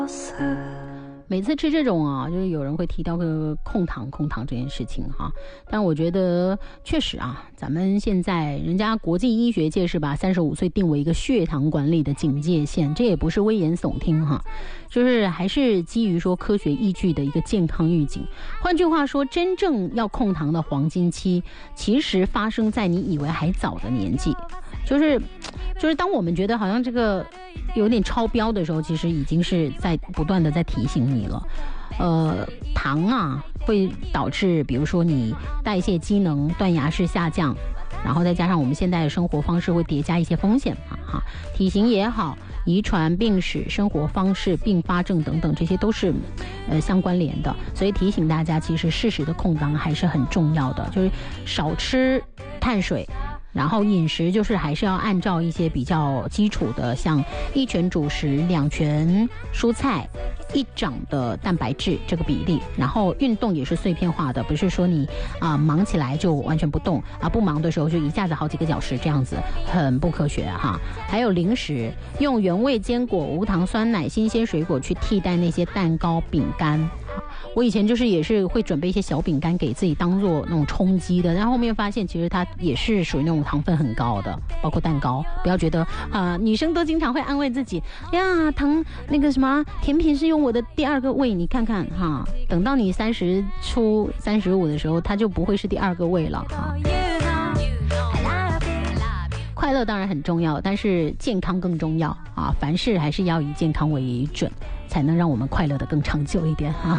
每次吃这种啊，就是有人会提到个控糖这件事情哈，但我觉得确实啊，咱们现在人家国际医学界是把35岁定为一个血糖管理的警戒线，这也不是危言耸听哈，就是还是基于说科学依据的一个健康预警。换句话说，真正要控糖的黄金期，其实发生在你以为还早的年纪。就是当我们觉得好像这个有点超标的时候，其实已经是在不断的在提醒你了。糖啊会导致比如说你代谢机能断崖式下降，然后再加上我们现在的生活方式会叠加一些风险嘛哈，体型也好，遗传、病史、生活方式、并发症等等，这些都是相关联的。所以提醒大家，其实适时的控糖还是很重要的，就是少吃碳水。然后饮食就是还是要按照一些比较基础的，像1拳主食、2拳蔬菜、1掌的蛋白质这个比例。然后运动也是碎片化的，不是说你忙起来就完全不动不忙的时候就一下子好几个小时这样子，很不科学哈。还有零食，用原味坚果、无糖酸奶、新鲜水果去替代那些蛋糕、饼干。我以前就是也是会准备一些小饼干给自己当做那种充饥的，然后后面发现其实它也是属于那种糖分很高的，包括蛋糕。不要觉得女生都经常会安慰自己呀，糖那个什么甜品是用我的第二个胃，你看看哈，等到你30出35的时候，它就不会是第二个胃了哈。快乐当然很重要，但是健康更重要啊！凡事还是要以健康为准，才能让我们快乐的更长久一点啊。